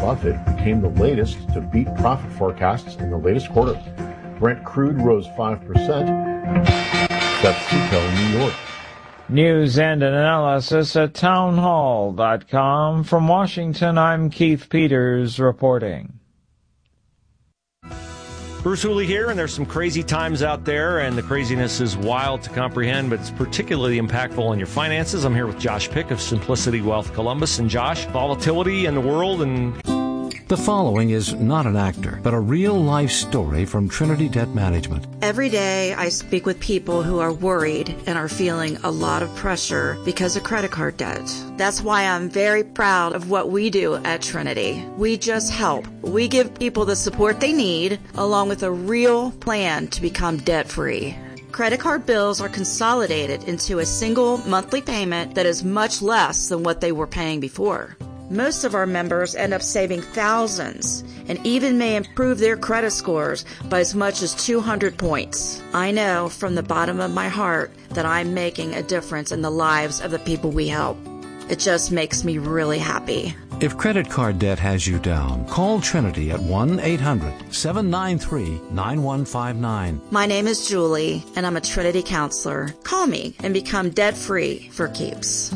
Buffett became the latest to beat profit forecasts in the latest quarter. Brent crude rose 5%. Seth Suto, New York. News and analysis at townhall.com. From Washington, I'm Keith Peters reporting. Bruce Hooley here, and there's some crazy times out there, and the craziness is wild to comprehend, but it's particularly impactful on your finances. I'm here with Josh Pick of Simplicity Wealth Columbus. And Josh, volatility in the world and... The following is not an actor, but a real-life story from Trinity Debt Management. Every day I speak with people who are worried and are feeling a lot of pressure because of credit card debt. That's why I'm very proud of what we do at Trinity. We just help. We give people the support they need, along with a real plan to become debt-free. Credit card bills are consolidated into a single monthly payment that is much less than what they were paying before. Most of our members end up saving thousands and even may improve their credit scores by as much as 200 points. I know from the bottom of my heart that I'm making a difference in the lives of the people we help. It just makes me really happy. If credit card debt has you down, call Trinity at 1-800-793-9159. My name is Julie, and I'm a Trinity counselor. Call me and become debt-free for keeps.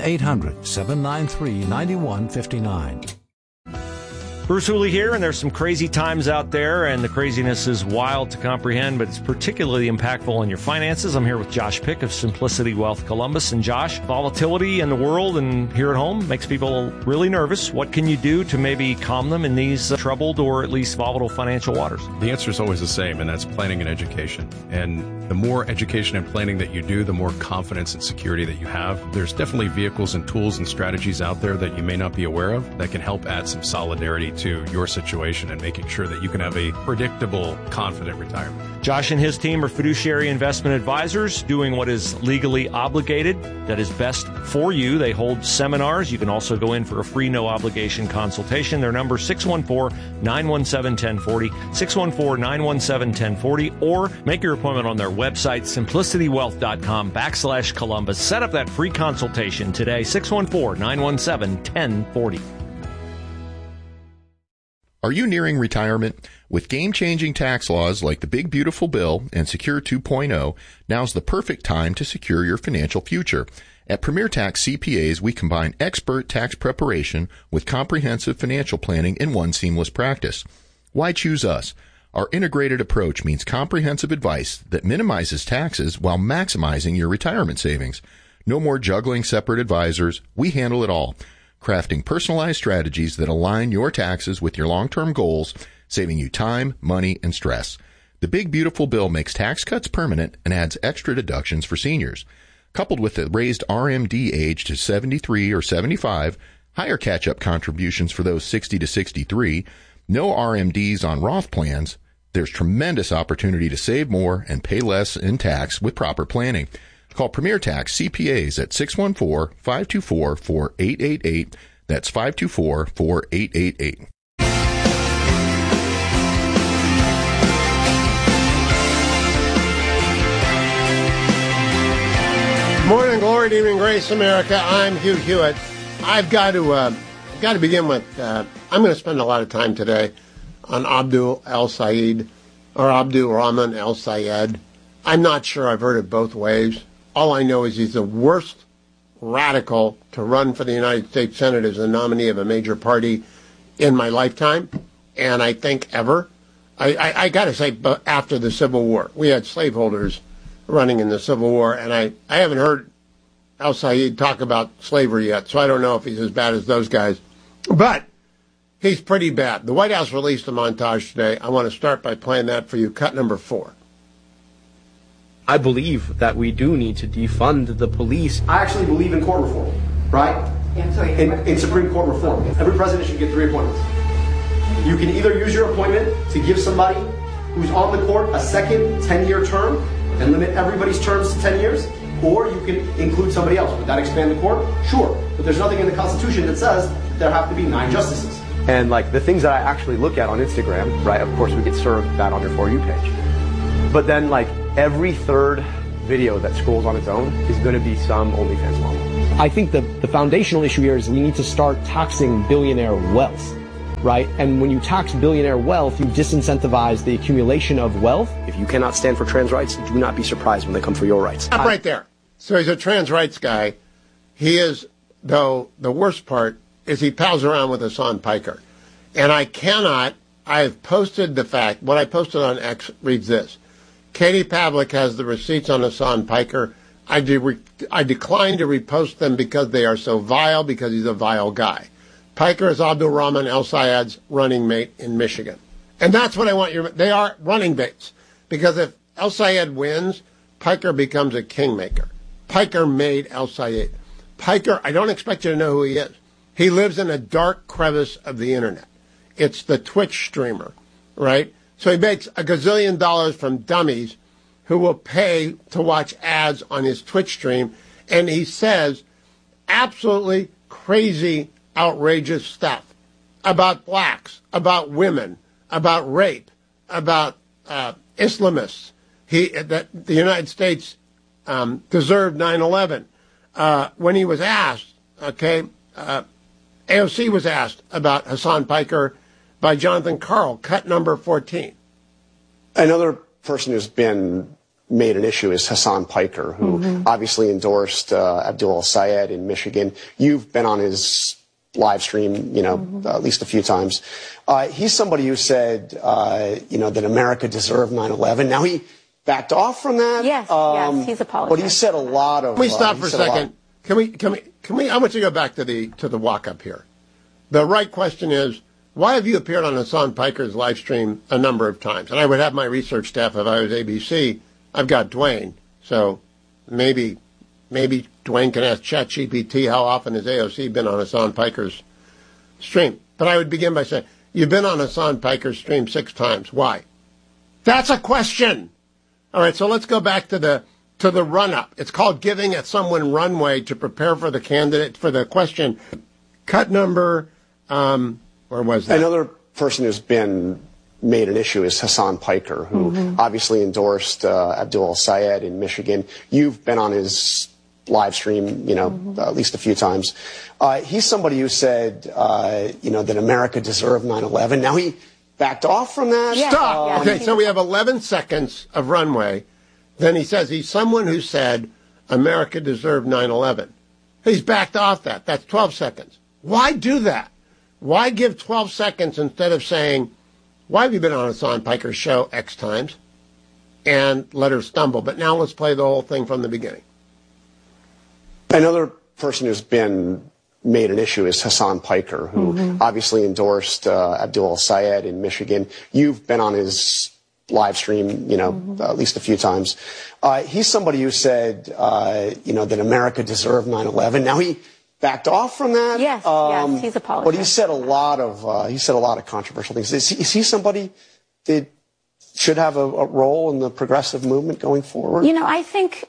1-800-793-9159. Bruce Hooley here, and there's some crazy times out there, and the craziness is wild to comprehend, but it's particularly impactful on your finances. I'm here with Josh Pick of Simplicity Wealth Columbus. And Josh, volatility in the world and here at home makes people really nervous. What can you do to maybe calm them in these troubled or at least volatile financial waters? The answer is always the same, and that's planning and education. And the more education and planning that you do, the more confidence and security that you have. There's definitely vehicles and tools and strategies out there that you may not be aware of that can help add some solidarity to your situation and making sure that you can have a predictable, confident retirement. Josh and his team are fiduciary investment advisors doing what is legally obligated, that is best for you. They hold seminars. You can also go in for a free, no-obligation consultation. Their number is 614-917-1040, 614-917-1040, or make your appointment on their website, simplicitywealth.com/Columbus. Set up that free consultation today, 614-917-1040. Are you nearing retirement? With game-changing tax laws like the Big Beautiful Bill and Secure 2.0, now's the perfect time to secure your financial future. At Premier Tax CPAs, we combine expert tax preparation with comprehensive financial planning in one seamless practice. Why choose us? Our integrated approach means comprehensive advice that minimizes taxes while maximizing your retirement savings. No more juggling separate advisors. We handle it all, crafting personalized strategies that align your taxes with your long-term goals, saving you time, money, and stress. The Big Beautiful Bill makes tax cuts permanent and adds extra deductions for seniors. Coupled with the raised RMD age to 73 or 75, higher catch-up contributions for those 60 to 63, no RMDs on Roth plans, there's tremendous opportunity to save more and pay less in tax with proper planning. Call Premier Tax CPAs at 614-524-4888. That's 524-4888. Morning glory, evening grace, America. I'm Hugh Hewitt. I've got to begin with, I'm going to spend a lot of time today on Abdul El-Sayed, or Abdul Rahman El-Sayed. I'm not sure I've heard it both ways. All I know is he's the worst radical to run for the United States Senate as a nominee of a major party in my lifetime, and I think ever. I got to say, after the Civil War, we had slaveholders running in the Civil War, and I haven't heard El-Sayed talk about slavery yet, so I don't know if he's as bad as those guys. But he's pretty bad. The White House released a montage today. I want to start by playing that for you. Cut number 4. I believe that we do need to defund the police. I actually believe in court reform, right? Yeah, sorry. In Supreme Court reform. Every president should get 3 appointments. You can either use your appointment to give somebody who's on the court a second 10-year term and limit everybody's terms to 10 years, or you can include somebody else. Would that expand the court? Sure. But there's nothing in the Constitution that says that there have to be 9 justices. And like the things that I actually look at on Instagram, right, of course we get served that on your For You page. But then like every third video that scrolls on its own is going to be some OnlyFans model. I think the foundational issue here is we need to start taxing billionaire wealth. right? And when you tax billionaire wealth, you disincentivize the accumulation of wealth. If you cannot stand for trans rights, do not be surprised when they come for your rights. Stop right there. So he's a trans rights guy. He is, though, the worst part is he pals around with Hasan Piker. And I've posted the fact, what I posted on X reads this. Katie Pavlik has the receipts on Hasan Piker. I declined to repost them because they are so vile, because he's a vile guy. Piker is Abdul Rahman El Sayed's running mate in Michigan. And that's what I want they are running mates. Because if El Sayed wins, Piker becomes a kingmaker. Piker made El Sayed. Piker, I don't expect you to know who he is. He lives in a dark crevice of the internet. It's the Twitch streamer, right? So he makes $1 gazillion from dummies who will pay to watch ads on his Twitch stream. And he says absolutely crazy, outrageous stuff about blacks, about women, about rape, about Islamists. That the United States deserved 9/11. When he was asked, AOC was asked about Hasan Piker by Jonathan Karl, cut number 14. Another person who's been made an issue is Hasan Piker, who obviously endorsed Abdul El-Sayed in Michigan. You've been on his live stream, at least a few times. He's somebody who said, that America deserved 9/11. Now he backed off from that. Yes, he's apologized. But he said a lot of. Can we stop for a second? Can we? I want you to go back to the walk-up here. The right question is, why have you appeared on Hasan Piker's live stream a number of times? And I would have my research staff if I was ABC. I've got Dwayne, so maybe Dwayne can ask ChatGPT how often has AOC been on Hasan Piker's stream. But I would begin by saying, you've been on Hasan Piker's stream 6 times. Why? That's a question. All right, so let's go back to the run-up. It's called giving someone runway to prepare for the candidate for the question. Cut number, where was that? Another person who's been made an issue is Hasan Piker, who obviously endorsed Abdul El-Sayed in Michigan. You've been on his live stream, at least a few times. He's somebody who said, that America deserved 9/11. Now he backed off from that. Stop! Okay, so we have 11 seconds of runway. Then he says he's someone who said America deserved 9/11. He's backed off that. That's 12 seconds. Why do that? Why give 12 seconds instead of saying, why have you been on Hasan Piker's show X times? And let her stumble. But now let's play the whole thing from the beginning. Another person who's been made an issue is Hasan Piker, who obviously endorsed Abdul El-Sayed in Michigan. You've been on his live stream, at least a few times. He's somebody who said, that America deserved 9/11. Now he backed off from that. Yes, he's apologized. But he said a lot of controversial things. Is he somebody that should have a role in the progressive movement going forward? I think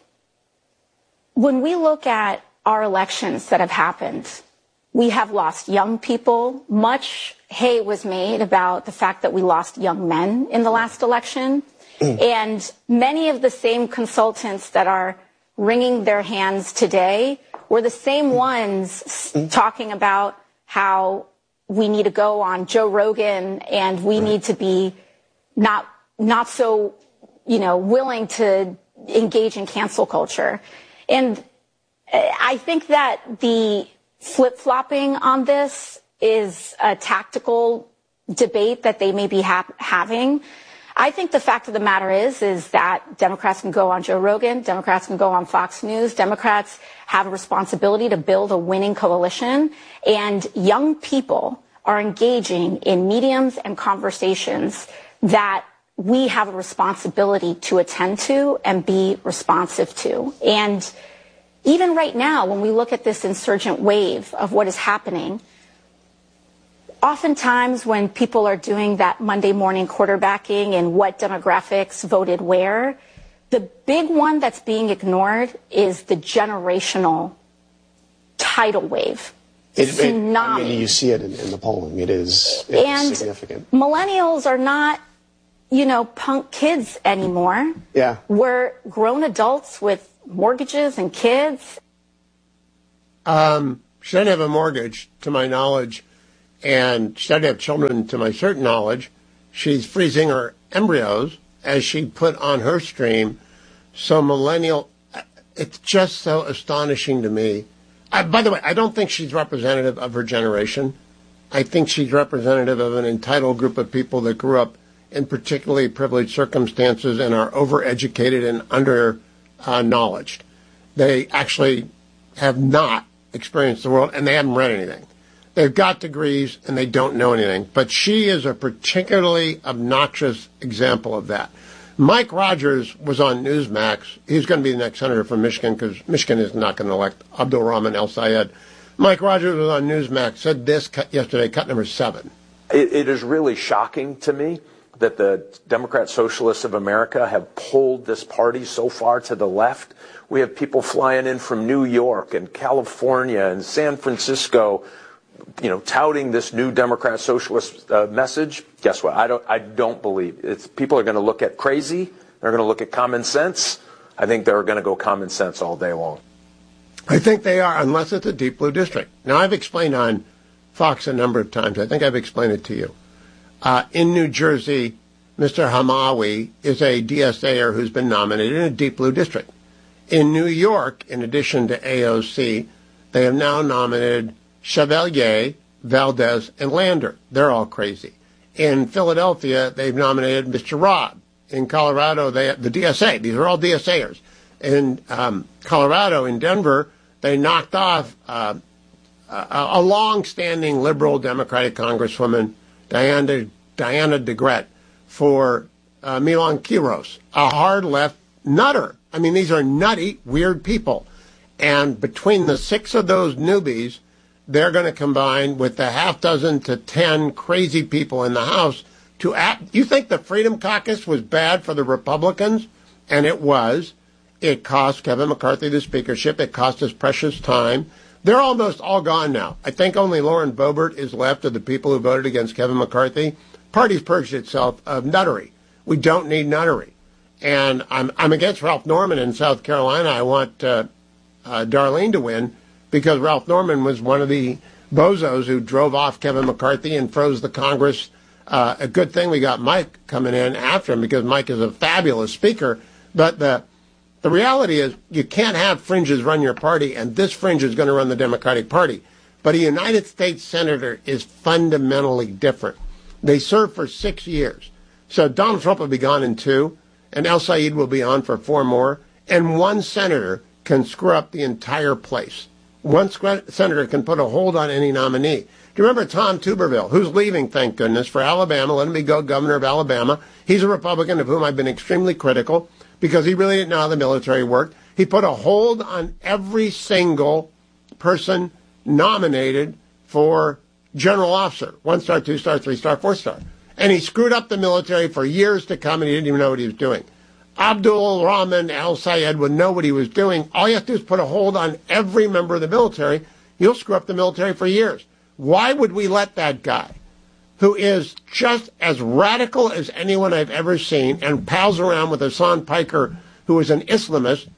when we look at our elections that have happened, we have lost young people. Much hay was made about the fact that we lost young men in the last election. And many of the same consultants that are wringing their hands today were the same ones talking about how we need to go on Joe Rogan and we need to be not so, willing to engage in cancel culture. And I think that the flip-flopping on this is a tactical debate that they may be having. I think the fact of the matter is that Democrats can go on Joe Rogan, Democrats can go on Fox News, Democrats have a responsibility to build a winning coalition, and young people are engaging in mediums and conversations that we have a responsibility to attend to and be responsive to. And even right now, when we look at this insurgent wave of what is happening, oftentimes when people are doing that Monday morning quarterbacking and what demographics voted where, the big one that's being ignored is the generational tidal wave. You see it in the polling. It is significant. Millennials are not, punk kids anymore. Yeah. We're grown adults with mortgages and kids. She doesn't have a mortgage, to my knowledge. and she doesn't have children to my certain knowledge. She's freezing her embryos, as she put on her stream. So millennial, it's just so astonishing to me. By the way, I don't think she's representative of her generation. I think she's representative of an entitled group of people that grew up in particularly privileged circumstances and are overeducated and under-knowledged. They actually have not experienced the world, and they haven't read anything. They've got degrees, and they don't know anything. But she is a particularly obnoxious example of that. Mike Rogers was on Newsmax. He's going to be the next senator from Michigan because Michigan is not going to elect Abdul Rahman El-Sayed. Mike Rogers was on Newsmax, said this yesterday, cut number 7. It is really shocking to me that the Democrat Socialists of America have pulled this party so far to the left. We have people flying in from New York and California and San Francisco, touting this new Democrat Socialist message. Guess what? I don't believe people are going to look at crazy. They're going to look at common sense. I think they're going to go common sense all day long. I think they are, unless it's a deep blue district. Now, I've explained on Fox a number of times. I think I've explained it to you. In New Jersey, Mr. Hamawi is a DSAer who's been nominated in a deep blue district. In New York, in addition to AOC, they have now nominated Chevalier, Valdez, and Lander. They're all crazy. In Philadelphia, they've nominated Mr. Robb. In Colorado, the DSA. These are all DSAers. In Colorado, in Denver, they knocked off a long-standing liberal Democratic Congresswoman, Diana DeGrette, for Milan Quiros, a hard-left nutter. I mean, these are nutty, weird people. And between the 6 of those newbies, they're going to combine with the half dozen to 10 crazy people in the House to act. You think the Freedom Caucus was bad for the Republicans? And it was. It cost Kevin McCarthy the speakership. It cost us precious time. They're almost all gone now. I think only Lauren Boebert is left of the people who voted against Kevin McCarthy. Party's purged itself of nuttery. We don't need nuttery. And I'm against Ralph Norman in South Carolina. I want Darlene to win because Ralph Norman was one of the bozos who drove off Kevin McCarthy and froze the Congress. A good thing we got Mike coming in after him because Mike is a fabulous speaker. But the reality is you can't have fringes run your party, and this fringe is going to run the Democratic Party. But a United States senator is fundamentally different. They serve for 6 years. So Donald Trump will be gone in 2, and El-Sayed will be on for 4 more, and one senator can screw up the entire place. One senator can put a hold on any nominee. Do you remember Tom Tuberville, who's leaving, thank goodness, for Alabama? Let him be governor of Alabama. He's a Republican of whom I've been extremely critical because he really didn't know how the military worked. He put a hold on every single person nominated for general officer, 1-star, 2-star, 3-star, 4-star. And he screwed up the military for years to come, and he didn't even know what he was doing. Abdul Rahman El-Sayed would know what he was doing. All you have to do is put a hold on every member of the military. You'll screw up the military for years. Why would we let that guy, who is just as radical as anyone I've ever seen and pals around with Hassan Piker, who is an Islamist,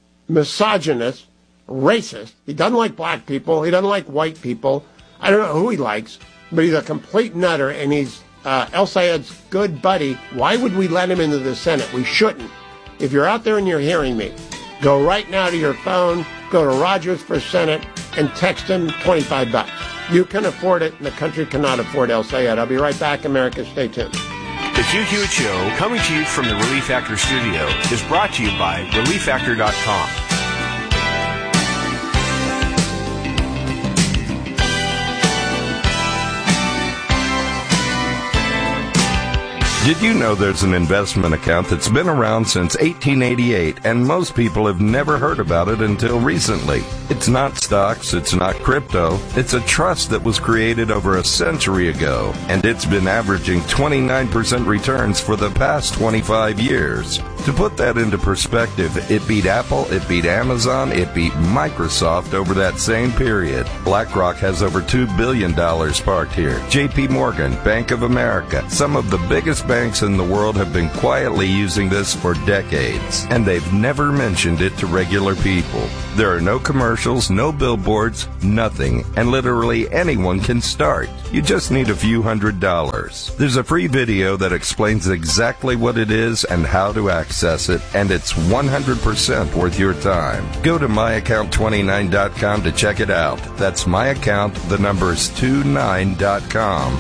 misogynist, racist. He doesn't like black people. He doesn't like white people. I don't know who he likes, but he's a complete nutter, and he's El-Sayed's good buddy. Why would we let him into the Senate? We shouldn't. If you're out there and you're hearing me, go right now to your phone, go to Rogers for Senate, and text him $25. You can afford it, and the country cannot afford El-Sayed. I'll be right back, America. Stay tuned. The Hugh Hewitt Show, coming to you from the Relief Factor studio, is brought to you by ReliefFactor.com. Did you know there's an investment account that's been around since 1888, and most people have never heard about it until recently? It's not stocks, it's not crypto, it's a trust that was created over a century ago, and it's been averaging 29% returns for the past 25 years. To put that into perspective, it beat Apple, it beat Amazon, it beat Microsoft over that same period. BlackRock has over $2 billion parked here. JP Morgan, Bank of America, some of the biggest banks in the world have been quietly using this for decades, and they've never mentioned it to regular people. There are no commercials, no billboards, nothing, and literally anyone can start. You just need a few $100s. There's a free video that explains exactly what it is and how to access it, and it's 100% worth your time. Go to myaccount29.com to check it out. That's myaccount, the numbers 29.com.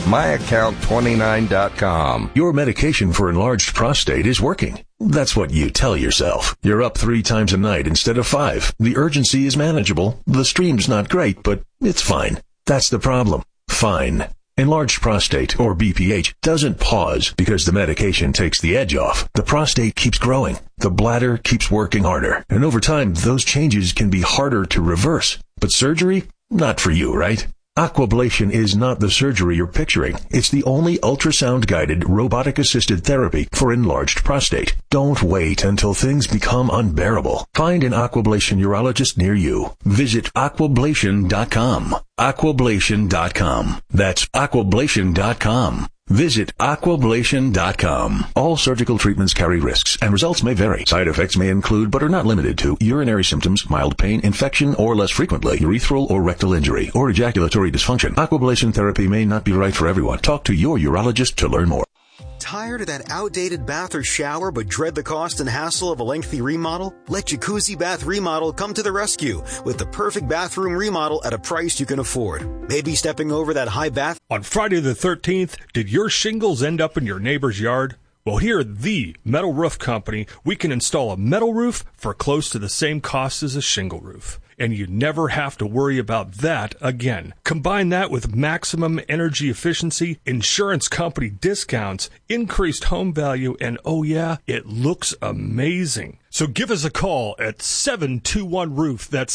myaccount29.com. Your medication for enlarged prostate is working. That's what you tell yourself. You're up 3 times a night instead of 5. The urgency is manageable. The stream's not great, but it's fine. That's the problem. Fine. Enlarged prostate, or BPH, doesn't pause because the medication takes the edge off. The prostate keeps growing. The bladder keeps working harder. And over time, those changes can be harder to reverse. But surgery? Not for you, right? Aquablation is not the surgery you're picturing. It's the only ultrasound-guided, robotic-assisted therapy for enlarged prostate. Don't wait until things become unbearable. Find an Aquablation urologist near you. Visit aquablation.com. Aquablation.com. That's aquablation.com. Visit aquablation.com. All surgical treatments carry risks, and results may vary. Side effects may include, but are not limited to, urinary symptoms, mild pain, infection, or less frequently, urethral or rectal injury, or ejaculatory dysfunction. Aquablation therapy may not be right for everyone. Talk to your urologist to learn more. Tired of that outdated bath or shower but dread the cost and hassle of a lengthy remodel? Let Jacuzzi Bath Remodel come to the rescue with the perfect bathroom remodel at a price you can afford. Maybe stepping over that high bath. On Friday the 13th, did your shingles end up in your neighbor's yard? Well, here at the Metal Roof Company, we can install a metal roof for close to the same cost as a shingle roof. And you never have to worry about that again. Combine that with maximum energy efficiency, insurance company discounts, increased home value, and oh yeah, it looks amazing. So give us a call at 721-ROOF. That's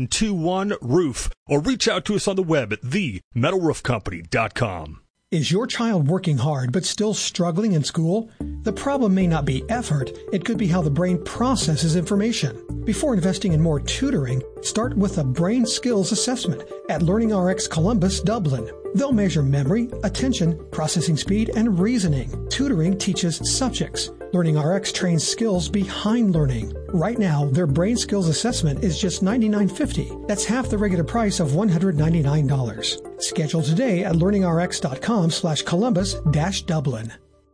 721-ROOF. Or reach out to us on the web at themetalroofcompany.com. Is your child working hard but still struggling in school? The problem may not be effort. It could be how the brain processes information. Before investing in more tutoring, start with a brain skills assessment at LearningRx Columbus, Dublin. They'll measure memory, attention, processing speed, and reasoning. Tutoring teaches subjects. LearningRx trains skills behind learning. Right now, their brain skills assessment is just $99.50. That's half the regular price of $199. Schedule today at learningrx.com/Columbus-Dublin.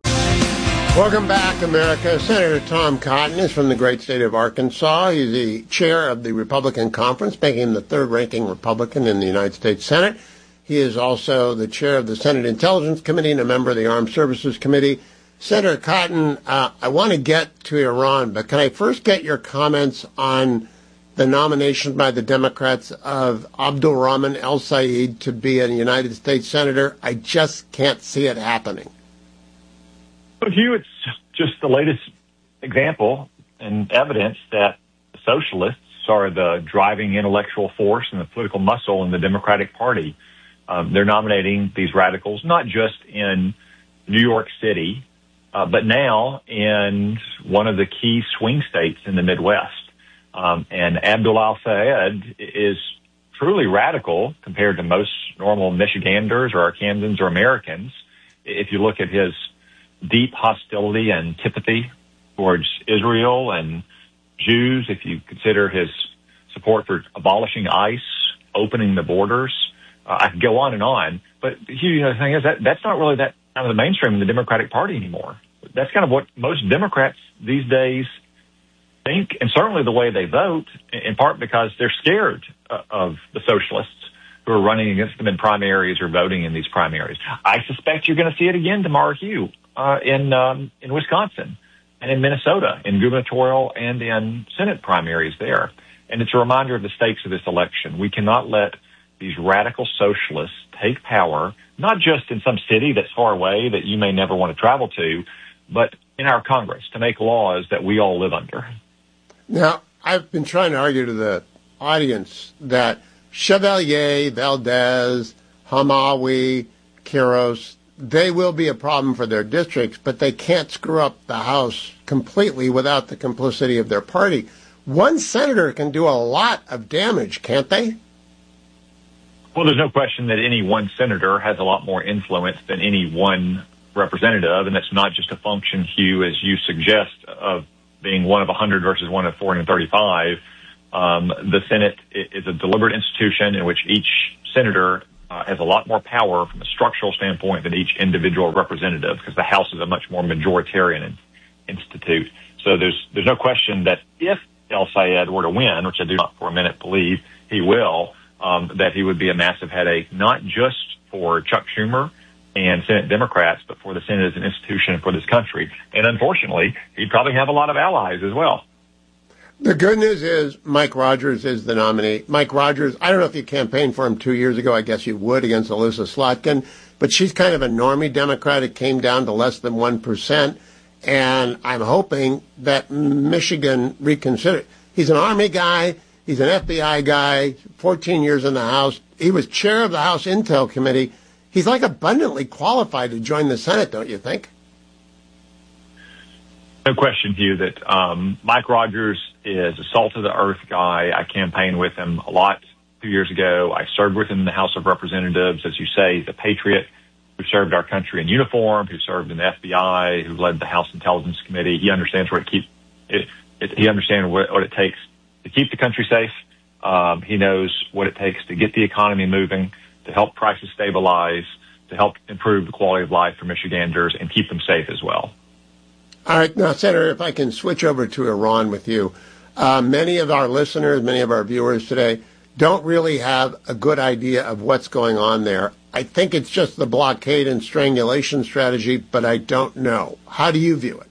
Welcome back, America. Senator Tom Cotton is from the great state of Arkansas. He's the chair of the Republican Conference, making him the third-ranking Republican in the United States Senate. He is also the chair of the Senate Intelligence Committee and a member of the Armed Services Committee. Senator Cotton, I want to get to Iran, but can I first get your comments on the nomination by the Democrats of Abdul Rahman El-Sayed to be a United States Senator? I just can't see it happening. Well, Hugh, it's just the latest example and evidence that the socialists are the driving intellectual force and the political muscle in the Democratic Party. They're nominating these radicals, not just in New York City, but now in one of the key swing states in the Midwest. And Abdul al-Sayed is truly radical compared to most normal Michiganders or Arkansans or Americans. If you look at his deep hostility and antipathy towards Israel and Jews, if you consider his support for abolishing ICE, opening the borders, I could go on. But Hugh, the thing is that's not really that kind of the mainstream in the Democratic Party anymore. That's kind of what most Democrats these days think, and certainly the way they vote, in part because they're scared of the socialists who are running against them in primaries or voting in these primaries. I suspect you're going to see it again tomorrow, Hugh, in Wisconsin and in Minnesota, in gubernatorial and in Senate primaries there. And it's a reminder of the stakes of this election. We cannot let these radical socialists take power, not just in some city that's far away that you may never want to travel to, but in our Congress to make laws that we all live under. Now, I've been trying to argue to the audience that Chevalier, Valdez, Hamawi, Quiros, they will be a problem for their districts, but they can't screw up the House completely without the complicity of their party. One senator can do a lot of damage, can't they? Well, there's no question that any one senator has a lot more influence than any one representative, and that's not just a function, Hugh, as you suggest, of being one of 100 versus one of 435. The Senate is a deliberate institution in which each senator has a lot more power from a structural standpoint than each individual representative, because the House is a much more majoritarian institute. So there's no question that if El Sayed were to win, which I do not for a minute believe he will, that he would be a massive headache, not just for Chuck Schumer and Senate Democrats, but for the Senate as an institution for this country. And unfortunately, he'd probably have a lot of allies as well. The good news is Mike Rogers is the nominee. Mike Rogers, I don't know if you campaigned for him 2 years ago. I guess you would against Elissa Slotkin. But she's kind of a normie Democrat. It came down to less than 1%. And I'm hoping that Michigan reconsider. He's an Army guy. He's an FBI guy, 14 years in the House. He was chair of the House Intel Committee. He's like abundantly qualified to join the Senate, don't you think? No question, Hugh, that Mike Rogers is a salt-of-the-earth guy. I campaigned with him a lot 2 years ago. I served with him in the House of Representatives. As you say, he's a patriot who served our country in uniform, who served in the FBI, who led the House Intelligence Committee. He understands he understands what it takes to keep the country safe. He knows what it takes to get the economy moving, to help prices stabilize, to help improve the quality of life for Michiganders and keep them safe as well. All right. Now, Senator, if I can switch over to Iran with you. Many of our listeners, many of our viewers today don't really have a good idea of what's going on there. I think it's just the blockade and strangulation strategy, but I don't know. How do you view it?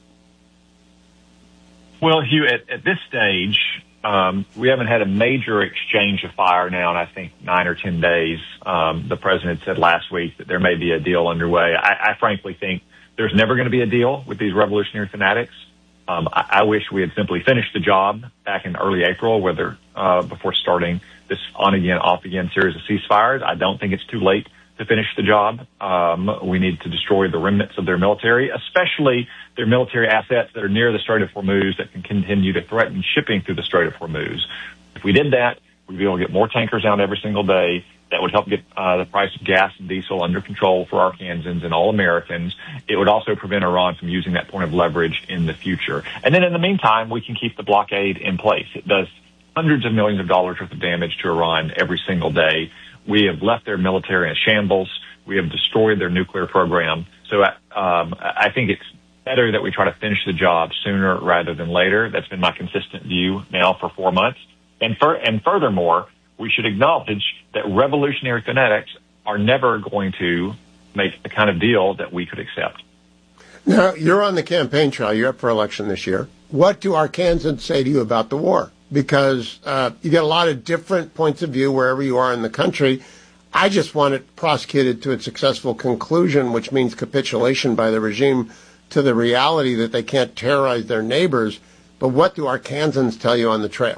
Well, Hugh, at this stage, we haven't had a major exchange of fire now in, I think, 9 or 10 days. The president said last week that there may be a deal underway. I frankly think there's never going to be a deal with these revolutionary fanatics. I wish we had simply finished the job back in early April, before starting this on-again, off-again series of ceasefires. I don't think it's too late to finish the job. We need to destroy the remnants of their military, especially their military assets that are near the Strait of Hormuz that can continue to threaten shipping through the Strait of Hormuz. If we did that, we'd be able to get more tankers out every single day. That would help get the price of gas and diesel under control for Arkansans and all Americans. It would also prevent Iran from using that point of leverage in the future. And then in the meantime, we can keep the blockade in place. It does hundreds of millions of dollars worth of damage to Iran every single day. We have left their military in shambles. We have destroyed their nuclear program. So I think it's better that we try to finish the job sooner rather than later. That's been my consistent view now for 4 months. And furthermore, we should acknowledge that revolutionary fanatics are never going to make the kind of deal that we could accept. Now, you're on the campaign trail. You're up for election this year. What do Arkansans say to you about the war? Because you get a lot of different points of view wherever you are in the country. I just want it prosecuted to its successful conclusion, which means capitulation by the regime to the reality that they can't terrorize their neighbors. But what do Arkansans tell you on the trail?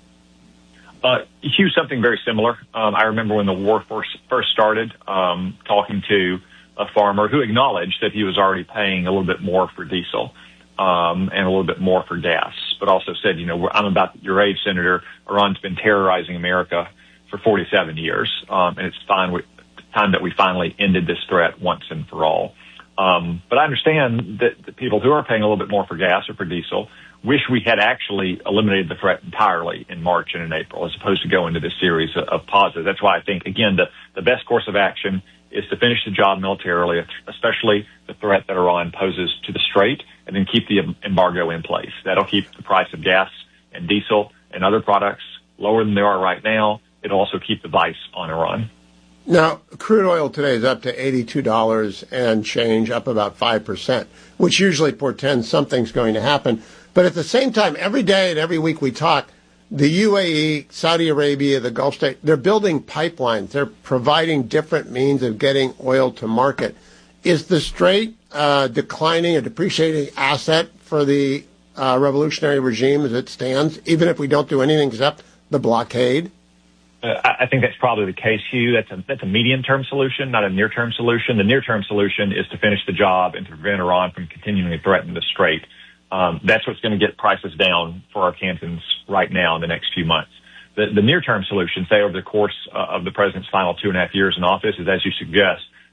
Hugh, something very similar. I remember when the war first started, talking to a farmer who acknowledged that he was already paying a little bit more for diesel and a little bit more for gas, but also said, I'm about your age, Senator. Iran's been terrorizing America for 47 years, and it's time that we finally ended this threat once and for all. But I understand that the people who are paying a little bit more for gas or for diesel wish we had actually eliminated the threat entirely in March and in April, as opposed to go into this series of pauses. That's why I think, again, the best course of action is to finish the job militarily, especially the threat that Iran poses to the Strait, and then keep the embargo in place. That'll keep the price of gas and diesel and other products lower than they are right now. It'll also keep the vice on Iran. Now, crude oil today is up to $82 and change, up about 5%, which usually portends something's going to happen. But at the same time, every day and every week we talk, the UAE, Saudi Arabia, the Gulf State, they're building pipelines. They're providing different means of getting oil to market. Is the Strait declining or depreciating asset for the revolutionary regime as it stands, even if we don't do anything except the blockade? I think that's probably the case, Hugh. That's a medium-term solution, not a near-term solution. The near-term solution is to finish the job and to prevent Iran from continuing to threaten the Strait. That's what's going to get prices down for Arkansans right now in the next few months. The near-term solution, say over the course of the president's final 2.5 years in office, is, as you suggest,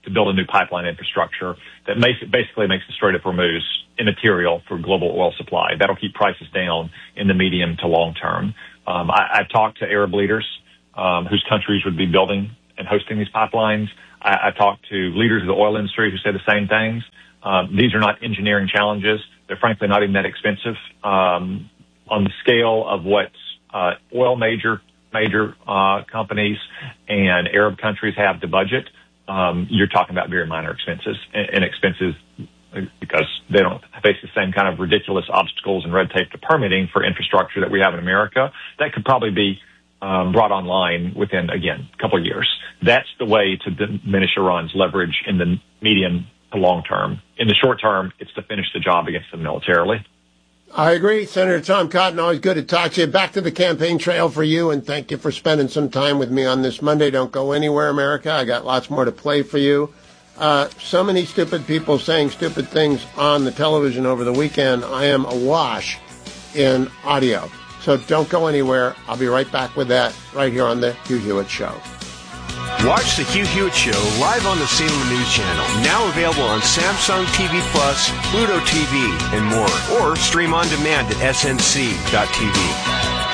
to build a new pipeline infrastructure that basically makes the Strait of Hormuz immaterial for global oil supply. That'll keep prices down in the medium to long term. I've talked to Arab leaders whose countries would be building and hosting these pipelines. I've talked to leaders of the oil industry who say the same things. These are not engineering challenges. They're frankly not even that expensive. On the scale of what oil major companies and Arab countries have to budget, you're talking about very minor expenses, and expenses because they don't face the same kind of ridiculous obstacles and red tape to permitting for infrastructure that we have in America. That could probably be brought online within, again, a couple of years. That's the way to diminish Iran's leverage in the medium to long term. In the short term, it's to finish the job against them militarily. I agree. Senator Tom Cotton, always good to talk to you. Back to the campaign trail for you, and thank you for spending some time with me on this Monday. Don't go anywhere, America. I got lots more to play for you. So many stupid people saying stupid things on the television over the weekend. I am awash in audio. So don't go anywhere. I'll be right back with that right here on the Hugh Hewitt Show. Watch the Hugh Hewitt Show live on the Salem News Channel, now available on Samsung TV Plus, Pluto TV, and more, or stream on demand at snc.tv.